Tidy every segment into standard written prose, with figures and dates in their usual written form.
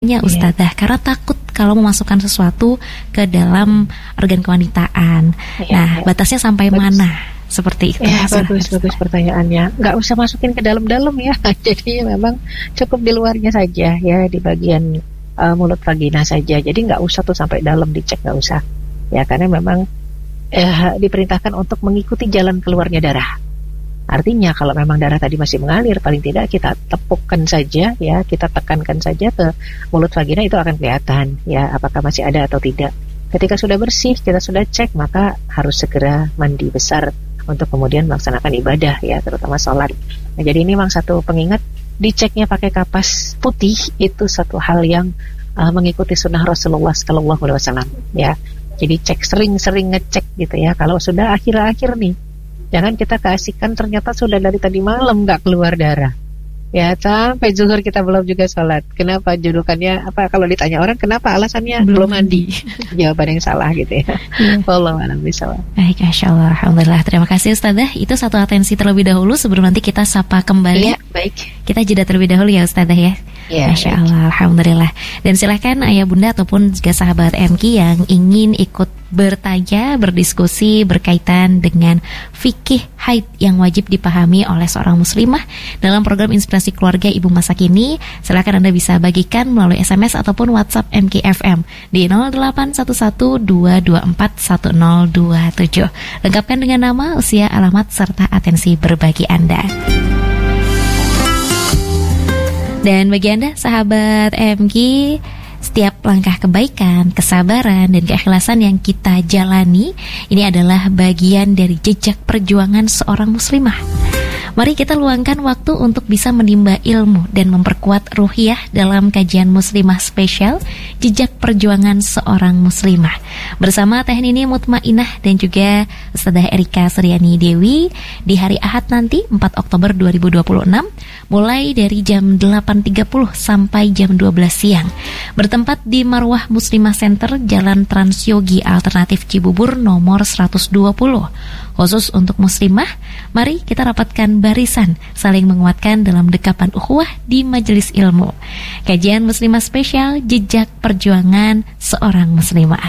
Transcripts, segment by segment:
takutnya Ustadzah, karena takut kalau memasukkan sesuatu ke dalam organ kewanitaan. Batasnya sampai mana? Seperti itu. Bagus pertanyaannya. Nggak usah masukin ke dalam-dalam ya. Jadi memang cukup di luarnya saja ya, di bagian mulut vagina saja. Jadi nggak usah tuh sampai dalam dicek, nggak usah. Ya, karena memang diperintahkan untuk mengikuti jalan keluarnya darah. Artinya kalau memang darah tadi masih mengalir, paling tidak kita tepukkan saja ya, kita tekankan saja ke mulut vagina, itu akan kelihatan ya apakah masih ada atau tidak. Ketika sudah bersih, kita sudah cek, maka harus segera mandi besar untuk kemudian melaksanakan ibadah ya, terutama sholat. Nah, jadi ini memang satu pengingat, diceknya pakai kapas putih itu satu hal yang mengikuti sunnah Rasulullah SAW ya. Jadi cek, sering-sering ngecek gitu ya. Kalau sudah akhir-akhir nih, jangan kita keasikan ternyata sudah dari tadi malam nggak keluar darah. Ya, sampai zuhur kita belum juga sholat. Kenapa? Julukannya apa? Kalau ditanya orang, kenapa? Alasannya belum mandi. Jawaban yang salah gitu ya. Wallahu a'lam bishawab. Baik, Masya Allah, Alhamdulillah. Terima kasih Ustadzah. Itu satu atensi terlebih dahulu sebelum nanti kita sapa kembali. Ya, baik. Kita jeda terlebih dahulu ya Ustadzah ya. Ya, Masya Allah, Alhamdulillah. Dan silakan ayah bunda ataupun juga sahabat MK yang ingin ikut bertanya, berdiskusi berkaitan dengan fikih haid yang wajib dipahami oleh seorang muslimah dalam program Inspirasi Keluarga Ibu Masa Kini. Silakan Anda bisa bagikan melalui SMS ataupun WhatsApp MKFM di 0811-224-1027. Lengkapkan dengan nama, usia, alamat, serta atensi berbagi Anda. Dan bagi Anda sahabat MK, setiap langkah kebaikan, kesabaran, dan keikhlasan yang kita jalani, ini adalah bagian dari jejak perjuangan seorang muslimah. Mari kita luangkan waktu untuk bisa menimba ilmu dan memperkuat ruhiyah dalam kajian muslimah spesial Jejak Perjuangan Seorang Muslimah bersama Teh Nini Mutmainah dan juga Ustadzah Erika Suryani Dewi di hari Ahad nanti 4 Oktober 2026 mulai dari jam 8.30 sampai jam 12 siang bertempat di Marwah Muslimah Center Jalan Transyogi Alternatif Cibubur nomor 120. Khusus untuk muslimah, mari kita rapatkan barisan, saling menguatkan dalam dekapan ukhuwah di majelis ilmu. Kajian muslimah spesial Jejak Perjuangan Seorang Muslimah.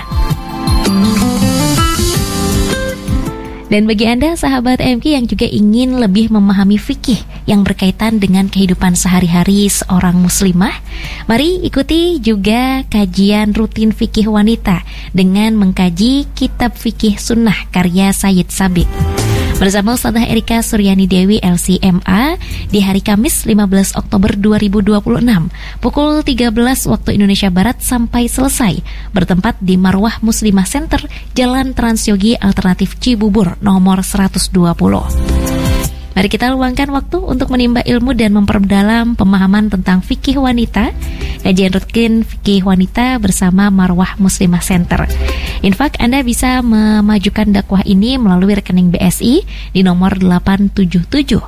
Dan bagi Anda sahabat MK yang juga ingin lebih memahami fikih yang berkaitan dengan kehidupan sehari-hari seorang muslimah, mari ikuti juga kajian rutin fikih wanita dengan mengkaji kitab fikih sunnah karya Sayyid Sabiq bersama Ustadzah Erika Suryani Dewi LCMA di hari Kamis 15 Oktober 2026 pukul 13 waktu Indonesia Barat sampai selesai bertempat di Marwah Muslimah Center Jalan Transyogi Alternatif Cibubur nomor 120. Mari kita luangkan waktu untuk menimba ilmu dan memperdalam pemahaman tentang fikih wanita. Kajian rutin fikih wanita bersama Marwah Muslimah Center. Infak Anda bisa memajukan dakwah ini melalui rekening BSI di nomor 877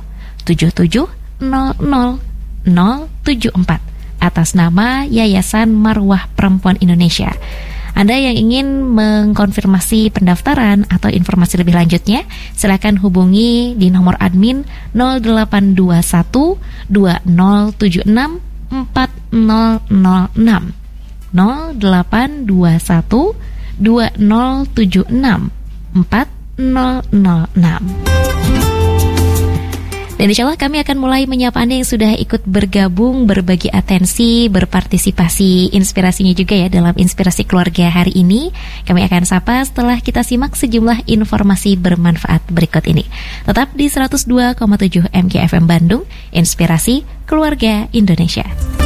7700 074 atas nama Yayasan Marwah Perempuan Indonesia. Anda yang ingin mengkonfirmasi pendaftaran atau informasi lebih lanjutnya, silakan hubungi di nomor admin 0821 2076 4006 0821 2076 4006. Dan insya Allah kami akan mulai menyapa Anda yang sudah ikut bergabung, berbagi atensi, berpartisipasi inspirasinya juga ya dalam Inspirasi Keluarga hari ini. Kami akan sapa setelah kita simak sejumlah informasi bermanfaat berikut ini. Tetap di 102,7 MKFM Bandung, Inspirasi Keluarga Indonesia.